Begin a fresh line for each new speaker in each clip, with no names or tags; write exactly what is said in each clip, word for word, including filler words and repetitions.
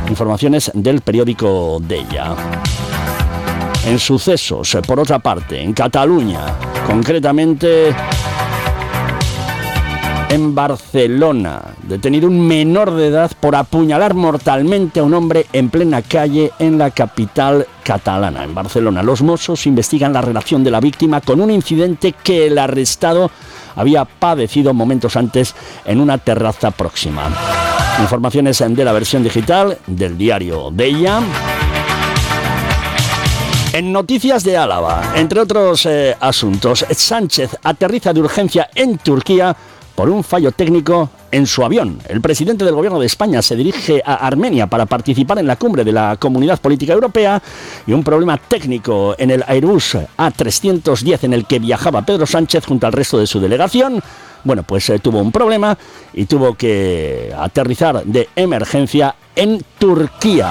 Informaciones del periódico Deia. En sucesos, por otra parte, en Cataluña, concretamente en Barcelona, detenido un menor de edad por apuñalar mortalmente a un hombre en plena calle en la capital catalana, en Barcelona. Los Mossos investigan la relación de la víctima con un incidente que el arrestado había padecido momentos antes en una terraza próxima. Informaciones de la versión digital del diario Deia. En Noticias de Álava, entre otros eh, asuntos, Sánchez aterriza de urgencia en Turquía por un fallo técnico en su avión. El presidente del Gobierno de España se dirige a Armenia para participar en la cumbre de la Comunidad Política Europea y un problema técnico en el Airbus A trescientos diez en el que viajaba Pedro Sánchez junto al resto de su delegación. Bueno, pues eh, tuvo un problema y tuvo que aterrizar de emergencia en Turquía.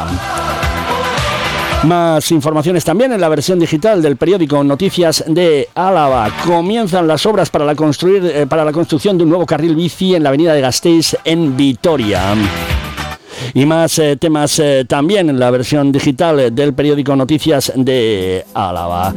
Más informaciones también en la versión digital del periódico Noticias de Álava. Comienzan las obras para la, construir, eh, para la construcción de un nuevo carril bici en la avenida de Gasteiz en Vitoria. Y más eh, temas eh, también en la versión digital del periódico Noticias de Álava.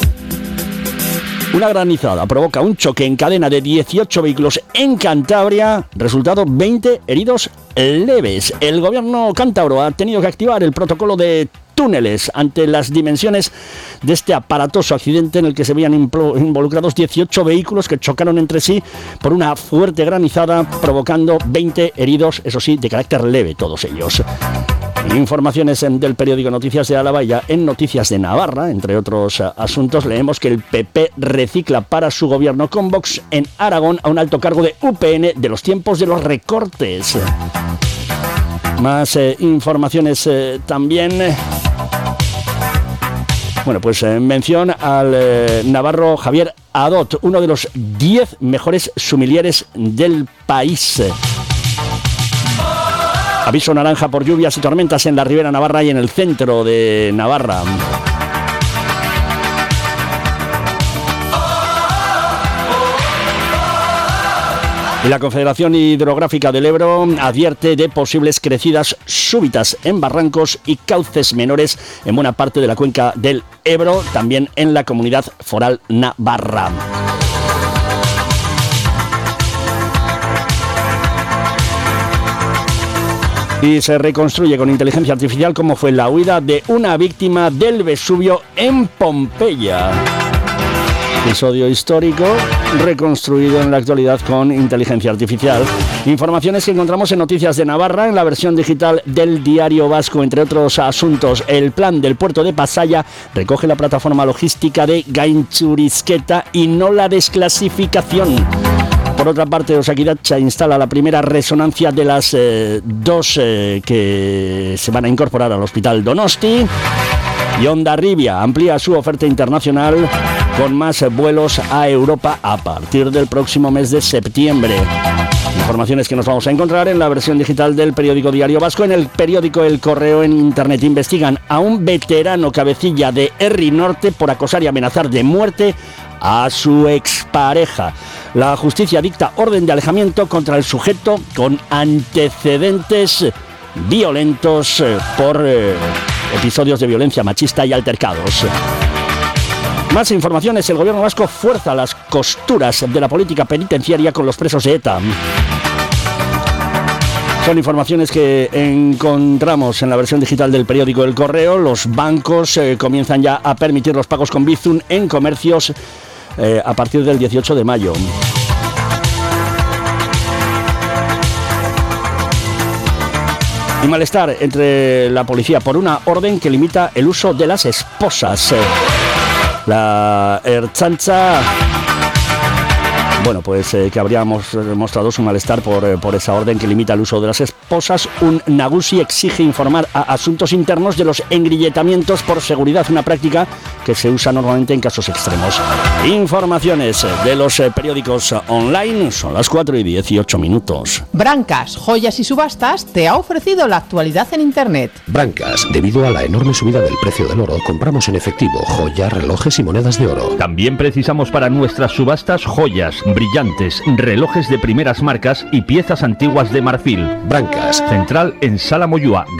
Una granizada provoca un choque en cadena de dieciocho vehículos en Cantabria, resultado veinte heridos leves. El gobierno cántabro ha tenido que activar el protocolo de túneles ante las dimensiones de este aparatoso accidente en el que se veían involucrados dieciocho vehículos que chocaron entre sí por una fuerte granizada, provocando veinte heridos, eso sí, de carácter leve todos ellos. Informaciones del periódico Noticias de Álava. Ya en Noticias de Navarra, entre otros asuntos, leemos que el P P recicla para su gobierno con Vox en Aragón a un alto cargo de U P N de los tiempos de los recortes. Más eh, informaciones eh, también. Bueno, pues en eh, mención al eh, navarro Javier Adot, uno de los diez mejores sumilieres del país. Aviso naranja por lluvias y tormentas en la Ribera Navarra y en el centro de Navarra. Y la Confederación Hidrográfica del Ebro advierte de posibles crecidas súbitas en barrancos y cauces menores en buena parte de la cuenca del Ebro, también en la Comunidad Foral Navarra. Y se reconstruye con inteligencia artificial cómo fue la huida de una víctima del Vesubio en Pompeya. Episodio histórico reconstruido en la actualidad con inteligencia artificial. Informaciones que encontramos en Noticias de Navarra, en la versión digital del Diario Vasco, entre otros asuntos. El plan del puerto de Pasaia recoge la plataforma logística de Gaintxurizketa y no la desclasificación. Por otra parte, Osakidetza instala la primera resonancia de las eh, dos eh, que se van a incorporar al Hospital Donosti. Y Hondarribia amplía su oferta internacional con más vuelos a Europa a partir del próximo mes de septiembre. Informaciones que nos vamos a encontrar en la versión digital del periódico Diario Vasco. En el periódico El Correo en Internet investigan a un veterano cabecilla de Herri Norte por acosar y amenazar de muerte a su expareja. La justicia dicta orden de alejamiento contra el sujeto con antecedentes violentos por eh, episodios de violencia machista y altercados. Más informaciones. El gobierno vasco fuerza las costuras de la política penitenciaria con los presos de ETA. Son informaciones que encontramos en la versión digital del periódico El Correo. Los bancos eh, comienzan ya a permitir los pagos con Bizum en comercios eh, a partir del dieciocho de mayo. Y malestar entre la policía por una orden que limita el uso de las esposas. La Ertzaintza, bueno, pues eh, que habríamos mostrado su malestar por, eh, por esa orden que limita el uso de las esposas. Un Nagusi exige informar a asuntos internos de los engrilletamientos por seguridad, una práctica que se usa normalmente en casos extremos. Informaciones de los eh, periódicos online. Son las cuatro y dieciocho minutos.
Brancas, Joyas y Subastas te ha ofrecido la actualidad en Internet.
Brancas, debido a la enorme subida del precio del oro, compramos en efectivo joyas, relojes y monedas de oro.
También precisamos para nuestras subastas joyas, brillantes, relojes de primeras marcas y piezas antiguas de marfil.
Brancas.
Central en Sala Moyúa.